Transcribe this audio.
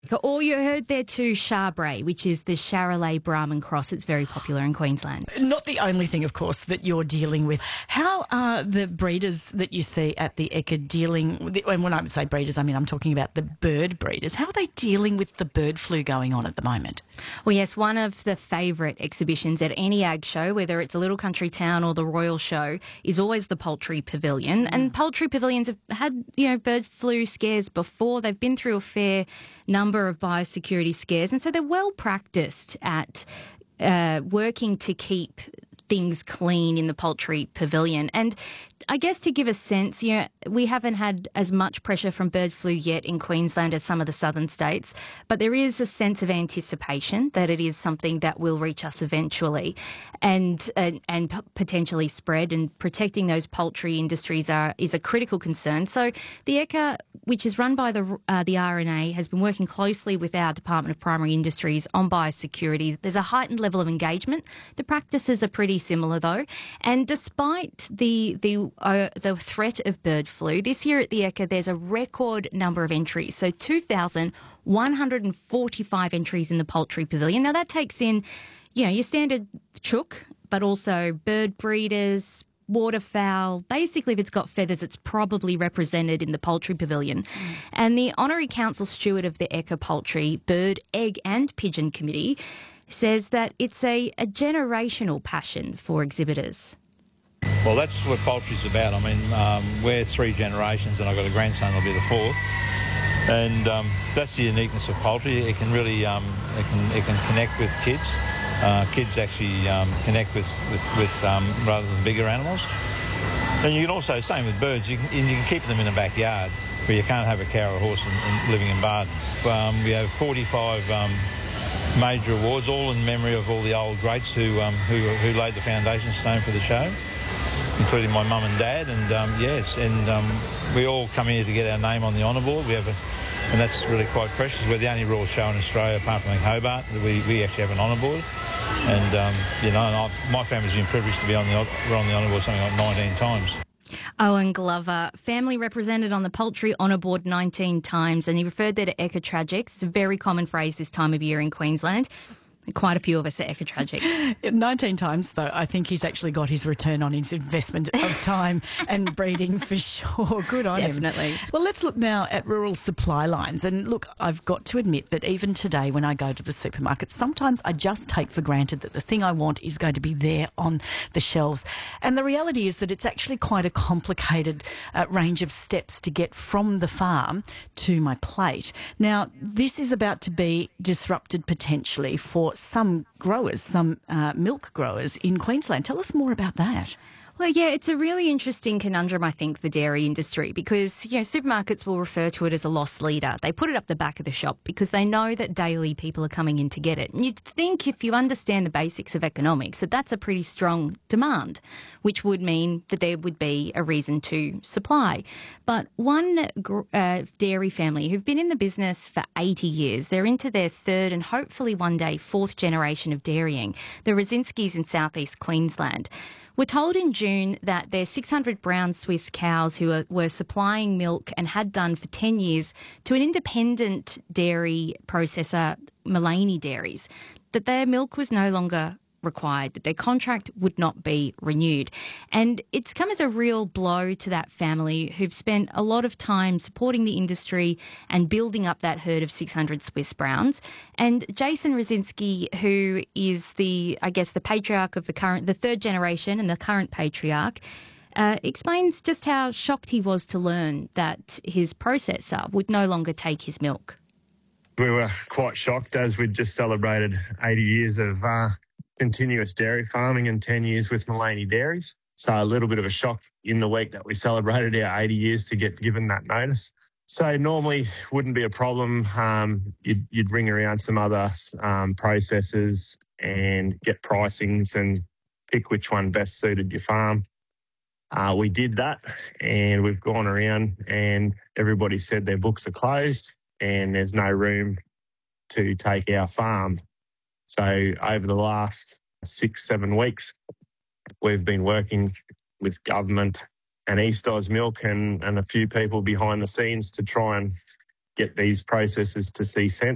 Or you heard there too, Charbray, which is the Charolais Brahman cross. It's very popular in Queensland. Not the only thing, of course, that you're dealing with. How are the breeders that you see at the Ekka dealing with, and when I say breeders, I mean I'm talking about the bird breeders, how are they dealing with the bird flu going on at the moment? Well, yes, one of the favourite exhibitions at any ag show, whether it's a little country town or the Royal Show, is always the Poultry Pavilion. And poultry pavilions have had, bird flu scares before. They've been through a fair number of biosecurity scares, and so they're well practiced at working to keep things clean in the poultry pavilion. And I guess to give a sense, we haven't had as much pressure from bird flu yet in Queensland as some of the southern states, but there is a sense of anticipation that it is something that will reach us eventually and potentially spread, and protecting those poultry industries is a critical concern. So the Ekka, which is run by the RNA, has been working closely with our Department of Primary Industries on biosecurity. There's a heightened level of engagement. The practices are pretty similar though, and despite the threat of bird flu, this year at the Ekka there's a record number of entries. So 2,145 entries in the poultry pavilion. Now that takes in, your standard chook, but also bird breeders, waterfowl. Basically, if it's got feathers, it's probably represented in the poultry pavilion. And the Honorary Council Steward of the Ekka Poultry, Bird, Egg and Pigeon Committee says that it's a generational passion for exhibitors. Well, that's what poultry's about. I mean, we're 3 generations and I've got a grandson that'll be the 4th. And that's the uniqueness of poultry. It can really, it can connect with kids. Kids actually connect with rather than bigger animals. And you can also, same with birds, you can keep them in a backyard where you can't have a cow or a horse living in barn. We have 45 major awards, all in memory of all the old greats who laid the foundation stone for the show, including my mum and dad. And we all come here to get our name on the honour board. And that's really quite precious. We're the only royal show in Australia, apart from Hobart, that we actually have an honour board. And my family's been privileged to be on the honour board something like 19 times. Owen Glover, family represented on the Poultry Honour Board 19 times, and he referred there to Ekka Tragics. It's a very common phrase this time of year in Queensland. Quite a few of us are Ekka Tragics. 19 times, though, I think he's actually got his return on his investment of time and breeding for sure. Good on him. Definitely. Well, let's look now at rural supply lines. And look, I've got to admit that even today when I go to the supermarket, sometimes I just take for granted that the thing I want is going to be there on the shelves. And the reality is that it's actually quite a complicated range of steps to get from the farm to my plate. Now, this is about to be disrupted potentially for some growers, some milk growers in Queensland. Tell us more about that. Well, yeah, it's a really interesting conundrum, I think, the dairy industry, because, supermarkets will refer to it as a loss leader. They put it up the back of the shop because they know that daily people are coming in to get it. And you'd think, if you understand the basics of economics, that that's a pretty strong demand, which would mean that there would be a reason to supply. But one dairy family who've been in the business for 80 years, they're into their 3rd and hopefully one day 4th generation of dairying, the Rosinskis in southeast Queensland, were told in June that their 600 brown Swiss cows who were supplying milk and had done for 10 years to an independent dairy processor, Mullaney Dairies, that their milk was no longer required, that their contract would not be renewed. And it's come as a real blow to that family who've spent a lot of time supporting the industry and building up that herd of 600 Swiss Browns. And Jason Rosinski, who is the patriarch of the 3rd generation and the current patriarch, explains just how shocked he was to learn that his processor would no longer take his milk. We were quite shocked as we'd just celebrated 80 years of continuous dairy farming and 10 years with Mullaney Dairies. So a little bit of a shock in the week that we celebrated our 80 years to get given that notice. So normally wouldn't be a problem. You'd ring around some other processors and get pricings and pick which one best suited your farm. We did that, and we've gone around and everybody said their books are closed and there's no room to take our farm. So over the last 6-7 weeks, we've been working with government and East Oz Milk and a few people behind the scenes to try and get these processes to see sense.